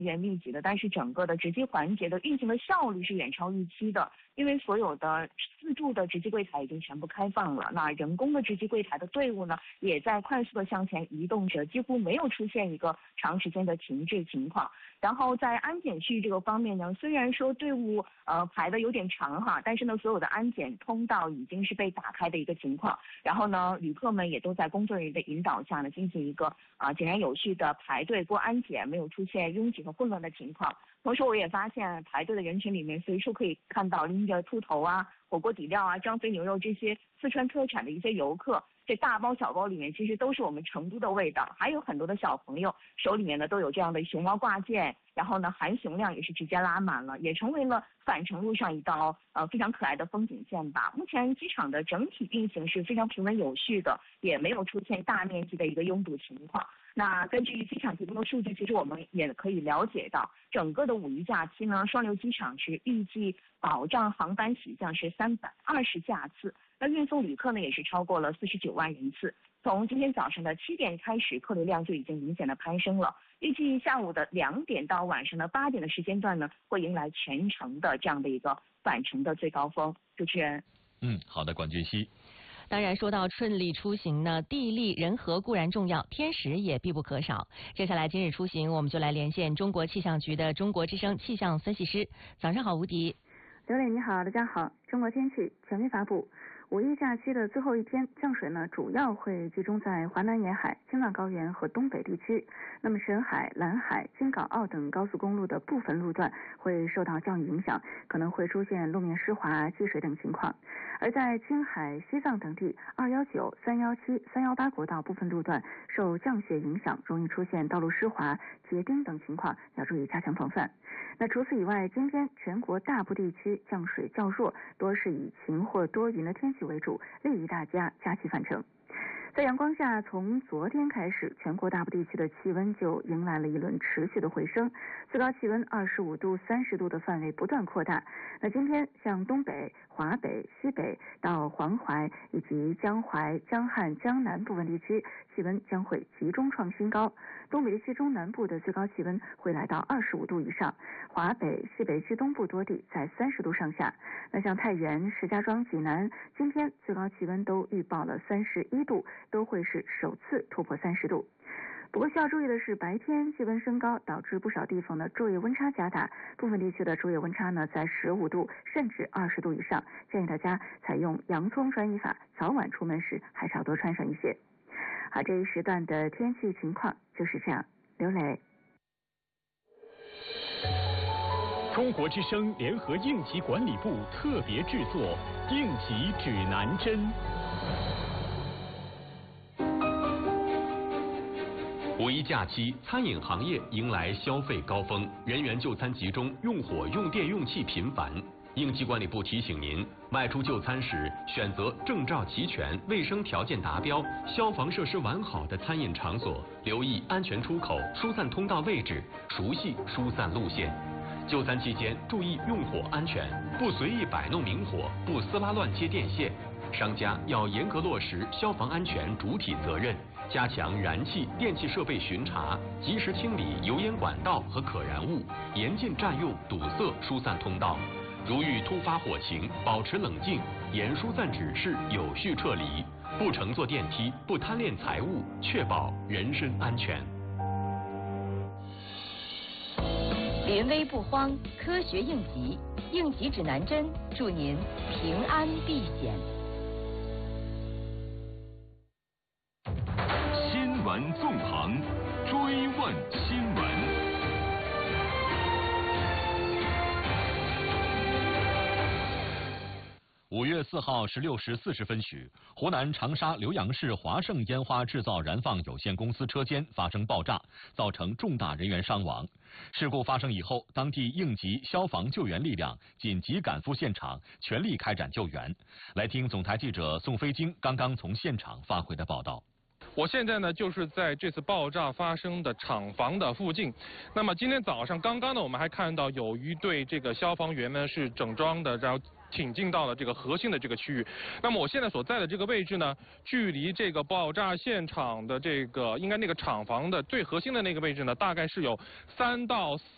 员密集的，但是整个的值机环节的运行的效率是远超预期的，因为所有的自助的值机柜台已经全部开放了，那人工的值机柜台的队伍呢，也在快速的向前移动着，几乎没有出现一个长时间的停滞情况。然后在安检区域这个方面呢，虽然说队伍排的有点长哈，但是呢，所有的安检通道已经是被打开的一个情况。然后呢，旅客们也都在工作人员的引导下呢，进行一个井然有序的排队过安检，没有出现拥挤和混乱的情况。同时，我也发现排队的人群里面，随处可以看到拎着兔头啊、火锅底料啊、张肥牛肉这些四川特产的一些游客。这大包小包里面其实都是我们成都的味道，还有很多的小朋友手里面呢都有这样的熊猫挂件，然后呢含熊量也是直接拉满了，也成为了返程路上一道非常可爱的风景线吧。目前机场的整体运行是非常平稳有序的，也没有出现大面积的一个拥堵情况。那根据机场提供的数据，其实我们也可以了解到，整个的五一假期呢，双流机场是预计保障航班起降是320架次。那运送旅客呢，也是超过了49万人次。从今天早上的7点开始，客流量就已经明显的攀升了。预计下午的2点到晚上的8点的时间段呢，会迎来全程的这样的一个返程的最高峰。主持人， 好的，管俊熙。 当然，说到顺利出行呢，地利人和固然重要，天时也必不可少。接下来今日出行，我们就来连线中国气象局的中国之声气象分析师。早上好，吴迪。 刘磊你好，大家好。中国天气全面发布。五一假期的最后一天，降水呢主要会集中在华南沿海、青藏高原和东北地区。那么沈海、兰海、京港澳等高速公路的部分路段会受到降雨影响，可能会出现路面湿滑、积水等情况。而在青海、西藏等地219、317、318国道部分路段受降雪影响，容易出现道路湿滑、结冰等情况，要注意加强防范。那除此以外，今天全国大部地区降水较弱，多是以晴或多云的天气为主，利于大家假期返程。在阳光下，从昨天开始，全国大部地区的气温就迎来了一轮持续的回升，最高气温25度、30度的范围不断扩大。那今天像东北、华北、西北到黄淮以及江淮、江汉、江南部分地区，气温将会集中创新高。东北地区中南部的最高气温会来到25度以上，华北、西北区东部多地在30度上下。那像太原、石家庄、济南，今天最高气温都预报了31度，都会是首次突破30度。不过需要注意的是，白天气温升高，导致不少地方的昼夜温差加大，部分地区的昼夜温差呢在15度甚至20度以上，建议大家采用洋葱穿衣法，早晚出门时还是要多穿上一些。好，这一时段的天气情况就是这样。刘磊。 中国之声联合应急管理部特别制作应急指南针。 五一假期，餐饮行业迎来消费高峰，人员就餐集中，用火、用电、用气频繁。应急管理部提醒您，外出就餐时选择证照齐全、卫生条件达标、消防设施完好的餐饮场所，留意安全出口、疏散通道位置，熟悉疏散路线。就餐期间注意用火安全，不随意摆弄明火，不撕拉乱接电线。商家要严格落实消防安全主体责任，加强燃气、电气设备巡查，及时清理油烟管道和可燃物，严禁占用、堵塞疏散通道。如遇突发火情，保持冷静，严疏散指示，有序撤离，不乘坐电梯，不贪恋财物，确保人身安全。 临危不慌，科学应急，应急指南针，祝您平安避险。 新闻纵横，追问新闻。5月4号16时40分许，湖南长沙浏阳市华盛烟花制造燃放有限公司车间发生爆炸，造成重大人员伤亡。事故发生以后，当地应急、消防救援力量紧急赶赴现场，全力开展救援。来听总台记者宋飞京刚刚从现场发回的报道。 我现在呢就是在这次爆炸发生的厂房的附近。那么今天早上刚刚呢，我们还看到有一队这个消防员呢是整装的，然后挺进到了这个核心的这个区域。那么我现在所在的这个位置呢，距离这个爆炸现场的这个应该那个厂房的最核心的那个位置呢，大概是有3到4